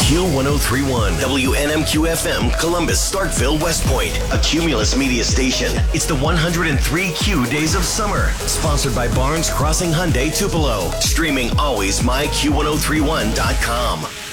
Q1031, WNMQ FM, Columbus, Starkville, West Point, a Cumulus media station. It's the 103 Q Days of Summer, sponsored by Barnes Crossing Hyundai Tupelo. Streaming always myQ1031.com.